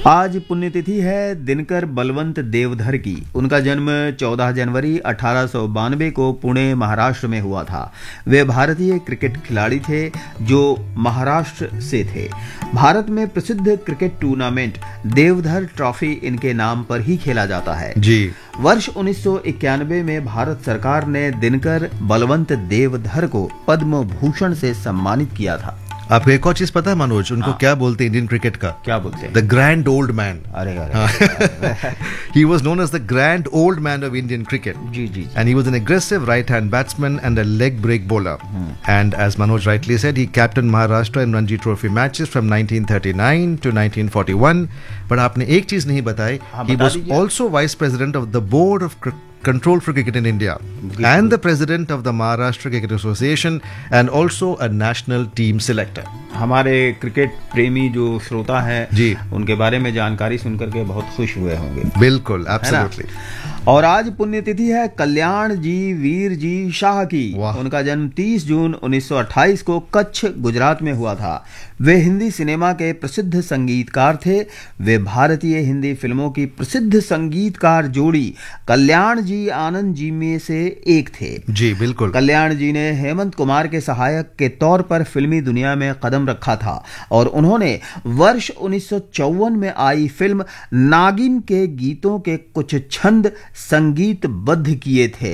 आज पुण्यतिथि है दिनकर बलवंत देवधर की। उनका जन्म 14 जनवरी 1892 को पुणे महाराष्ट्र में हुआ था। वे भारतीय क्रिकेट खिलाड़ी थे जो महाराष्ट्र से थे। भारत में प्रसिद्ध क्रिकेट टूर्नामेंट देवधर ट्रॉफी इनके नाम पर ही खेला जाता है। जी। वर्ष 1991 में भारत सरकार ने दिनकर बलवंत देवधर को पद्म भूषण से सम्मानित किया था। आपको एक और चीज पता है मनोज, उनको क्या बोलते हैं इंडियन क्रिकेट का? क्या बोलते हैं? The grand old man. अरे He was known as the grand old man of Indian cricket. Ji ji. And he was an aggressive right-hand batsman and a leg break bowler. And as Manoj rightly said, he captained Maharashtra in Ranji Trophy matches from 1939 to 1941. But आपने एक चीज नहीं बताई. He was also vice president of the board of control for cricket in India and the president of the Maharashtra Cricket Association and also a national team selector. हमारे cricket प्रेमी जो श्रोता हैं जी, उनके बारे में जानकारी सुनकर के बहुत खुश हुए होंगे। बिल्कुल, एब्सोल्युटली। और आज पुण्यतिथि है कल्याण जी वीर जी शाह की। उनका जन्म 30 जून 1928 को कच्छ गुजरात में हुआ था। वे हिंदी सिनेमा के प्रसिद्ध संगीतकार थे। वे भारतीय हिंदी फिल्मों की प्रसिद्ध संगीतकार जोड़ी कल्याण जी आनंद जी में से एक थे। जी बिल्कुल। कल्याण जी ने हेमंत कुमार के सहायक के तौर पर फिल्मी दुनिया में कदम रखा था और उन्होंने वर्ष 1954 में आई फिल्म नागिन के गीतों के कुछ छंद संगीतबद्ध किए थे।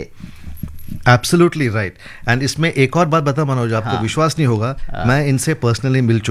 Absolutely right. एंड इसमें एक और बात बता मनोज, आपको विश्वास नहीं होगा, मैं इनसे पर्सनली मिल चुका